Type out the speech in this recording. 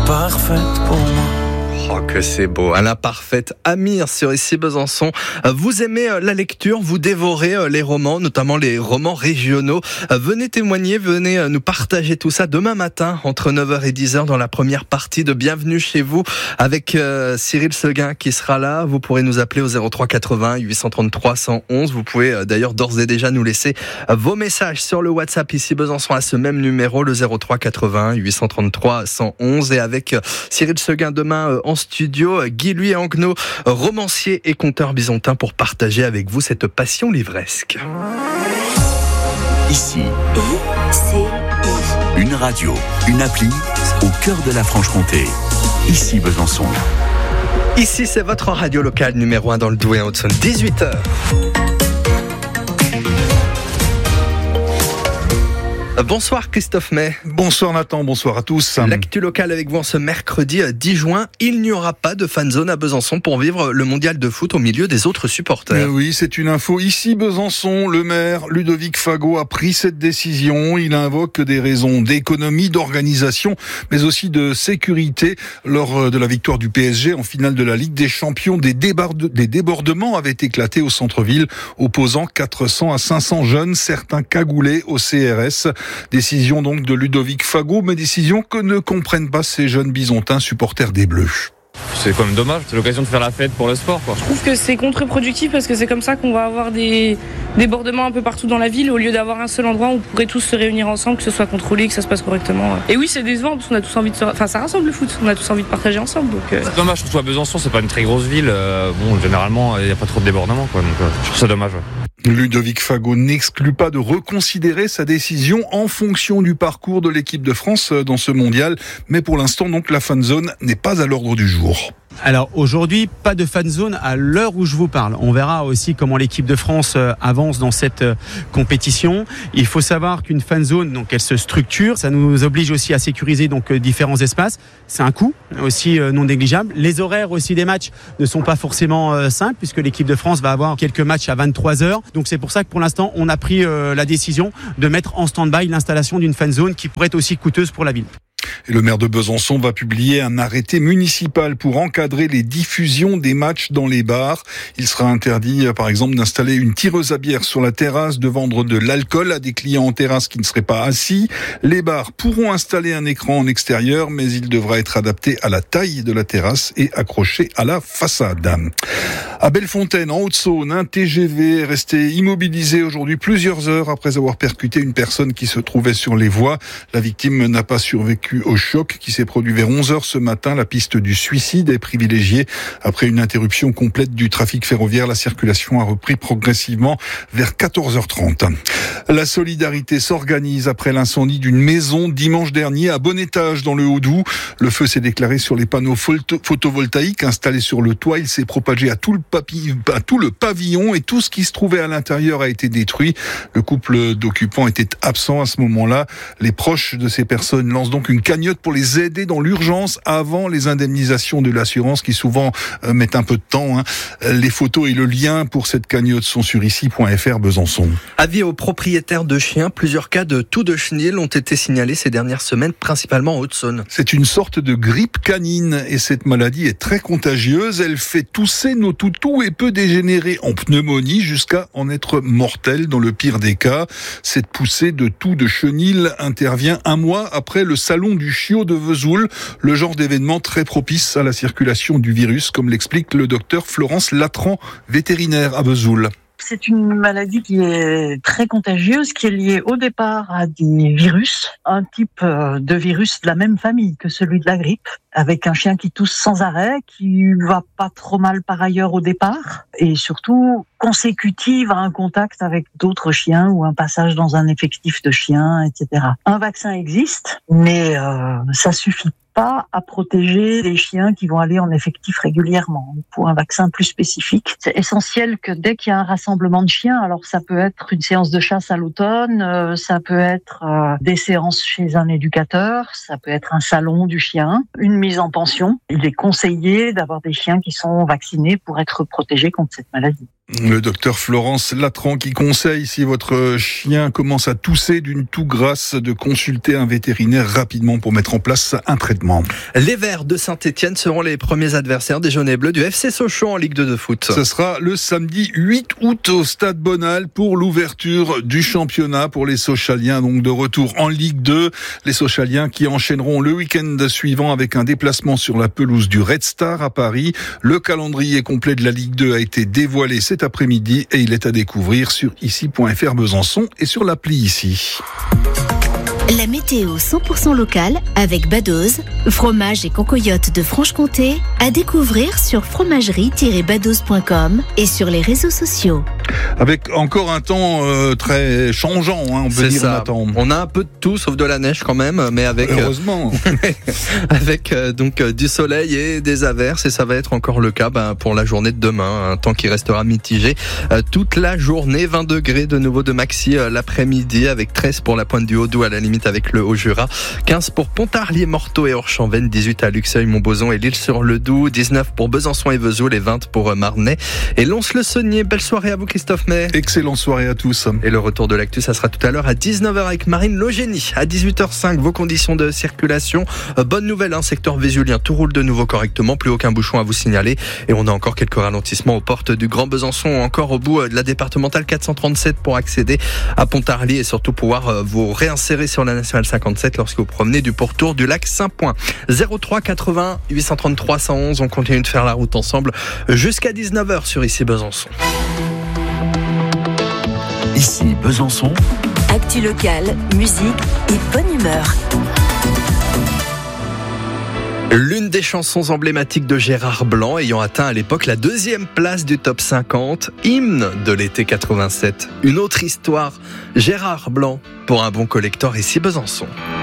parfaite pour moi. Oh, que c'est beau. À l'imparfaite Amir sur Ici Besançon. Vous aimez la lecture, vous dévorez les romans, notamment les romans régionaux. Venez témoigner, venez nous partager tout ça demain matin entre 9h et 10h dans la première partie de Bienvenue chez vous avec Cyril Seguin qui sera là. Vous pourrez nous appeler au 03 80 833 111. Vous pouvez d'ailleurs d'ores et déjà nous laisser vos messages sur le WhatsApp Ici Besançon à ce même numéro, le 03 80 833 111. Et avec Cyril Seguin demain en studio, Guy Louis Anguenot, romancier et conteur byzantin, pour partager avec vous cette passion livresque. Ici, une radio, une appli au cœur de la Franche-Comté. Ici Besançon. Ici, c'est votre radio locale numéro 1 dans le Doubs et en Haute-Saône, 18h. Bonsoir Christophe May. Bonsoir Nathan, bonsoir à tous. L'actu locale avec vous en ce mercredi 10 juin. Il n'y aura pas de fan zone à Besançon pour vivre le mondial de foot au milieu des autres supporters. Oui, c'est une info. Ici Besançon, le maire Ludovic Fagot a pris cette décision. Il invoque des raisons d'économie, d'organisation, mais aussi de sécurité. Lors de la victoire du PSG en finale de la Ligue des Champions, des débordements avaient éclaté au centre-ville, opposant 400 à 500 jeunes, certains cagoulés au CRS. Décision donc de Ludovic Fagot, mais décision que ne comprennent pas ces jeunes bisontins supporters des Bleus. C'est quand même dommage, c'est l'occasion de faire la fête pour le sport, quoi. Je trouve que c'est contre-productif parce que c'est comme ça qu'on va avoir des débordements un peu partout dans la ville au lieu d'avoir un seul endroit où on pourrait tous se réunir ensemble, que ce soit contrôlé, que ça se passe correctement. Et oui, c'est décevant parce qu'on a tous envie de ça rassemble le foot, on a tous envie de partager ensemble. Donc, C'est dommage, surtout à Besançon, c'est pas une très grosse ville. Généralement, il n'y a pas trop de débordements, quoi. Donc, je trouve ça dommage. Ouais. Ludovic Fagot n'exclut pas de reconsidérer sa décision en fonction du parcours de l'équipe de France dans ce mondial. Mais pour l'instant, donc, la fan zone n'est pas à l'ordre du jour. Alors aujourd'hui, pas de fan zone à l'heure où je vous parle. On verra aussi comment l'équipe de France avance dans cette compétition. Il faut savoir qu'une fan zone, donc elle se structure, ça nous oblige aussi à sécuriser donc différents espaces. C'est un coût aussi non négligeable. Les horaires aussi des matchs ne sont pas forcément simples puisque l'équipe de France va avoir quelques matchs à 23h. Donc c'est pour ça que pour l'instant, on a pris la décision de mettre en stand-by l'installation d'une fan zone qui pourrait être aussi coûteuse pour la ville. Et le maire de Besançon va publier un arrêté municipal pour encadrer les diffusions des matchs dans les bars. Il sera interdit, par exemple, d'installer une tireuse à bière sur la terrasse, de vendre de l'alcool à des clients en terrasse qui ne seraient pas assis. Les bars pourront installer un écran en extérieur, mais il devra être adapté à la taille de la terrasse et accroché à la façade. À Bellefontaine, en Haute-Saône, un TGV est resté immobilisé aujourd'hui plusieurs heures après avoir percuté une personne qui se trouvait sur les voies. La victime n'a pas survécu au choc qui s'est produit vers 11h ce matin. La piste du suicide est privilégiée. Après une interruption complète du trafic ferroviaire, la circulation a repris progressivement vers 14h30. La solidarité s'organise après l'incendie d'une maison dimanche dernier à Bon-Étage dans le Haut-Doubs. Le feu s'est déclaré sur les panneaux photovoltaïques installés sur le toit. Il s'est propagé à tout le pavillon et tout ce qui se trouvait à l'intérieur a été détruit. Le couple d'occupants était absent à ce moment-là. Les proches de ces personnes lancent donc une cagnotte pour les aider dans l'urgence avant les indemnisations de l'assurance qui souvent mettent un peu de temps. Les photos et le lien pour cette cagnotte sont sur ici.fr Besançon. Avis aux propriétaires de chiens, plusieurs cas de toux de chenil ont été signalés ces dernières semaines, principalement en Haute-Saône. C'est une sorte de grippe canine et cette maladie est très contagieuse. Elle fait tousser nos toutous et peut dégénérer en pneumonie jusqu'à en être mortelle dans le pire des cas. Cette poussée de toux de chenil intervient un mois après le salon du chiot de Vesoul, le genre d'événement très propice à la circulation du virus, comme l'explique le docteur Florence Latran, vétérinaire à Vesoul. C'est une maladie qui est très contagieuse, qui est liée au départ à des virus, un type de virus de la même famille que celui de la grippe, avec un chien qui tousse sans arrêt, qui va pas trop mal par ailleurs au départ, et surtout consécutive à un contact avec d'autres chiens ou un passage dans un effectif de chiens, etc. Un vaccin existe, mais ça suffit pas à protéger les chiens qui vont aller en effectif régulièrement. Il faut un vaccin plus spécifique. C'est essentiel que dès qu'il y a un rassemblement de chiens, alors ça peut être une séance de chasse à l'automne, ça peut être des séances chez un éducateur, ça peut être un salon du chien, une mise en pension. Il est conseillé d'avoir des chiens qui sont vaccinés pour être protégés contre cette maladie. Le docteur Florence Latran qui conseille, si votre chien commence à tousser d'une toux grasse, de consulter un vétérinaire rapidement pour mettre en place un traitement. Les Verts de Saint-Etienne seront les premiers adversaires des Jaunes et Bleus du FC Sochaux en Ligue 2 de foot. Ce sera le samedi 8 août au Stade Bonal pour l'ouverture du championnat pour les Sochaliens, donc de retour en Ligue 2. Les Sochaliens qui enchaîneront le week-end suivant avec un déplacement sur la pelouse du Red Star à Paris. Le calendrier complet de la Ligue 2 a été dévoilé cet après-midi et il est à découvrir sur ici.fr Besançon et sur l'appli Ici. La météo 100% locale avec Badoz, fromage et concoyote de Franche-Comté, à découvrir sur fromagerie-badoz.com et sur les réseaux sociaux. Avec encore un temps très changeant, on peut dire, Nathan. On a un peu de tout, sauf de la neige quand même, mais avec heureusement avec donc du soleil et des averses, et ça va être encore le cas pour la journée de demain. Un temps qui restera mitigé toute la journée. 20 degrés de nouveau de maxi l'après-midi, avec 13 pour la pointe du Haut-Doubs à la limite avec le Haut-Jura, 15 pour Pontarlier, Morteau et Orchamps-Vennes, 18 à Luxeuil, Montbozon et L'Isle-sur-le-Doubs, 19 pour Besançon et Vesoul et 20 pour Marnay et Lons-le-Saunier. Belle soirée à vous, Christophe May. Excellente soirée à tous. Et le retour de l'actu, ça sera tout à l'heure à 19h avec Marine Logénie. À 18h05, vos conditions de circulation. Bonne nouvelle, secteur vésulien, tout roule de nouveau correctement, plus aucun bouchon à vous signaler. Et on a encore quelques ralentissements aux portes du Grand Besançon, encore au bout de la départementale 437 pour accéder à Pontarlier et surtout pouvoir vous réinsérer sur la nationale 57 lorsque vous promenez du pourtour du lac Saint-Point. 03 80 833 111, on continue de faire la route ensemble jusqu'à 19h sur Ici Besançon. Ici Besançon. Actu locale, musique et bonne humeur. L'une des chansons emblématiques de Gérard Blanc, ayant atteint à l'époque la 2e place du top 50, hymne de l'été 87. Une autre histoire, Gérard Blanc, pour un bon collector Ici Besançon.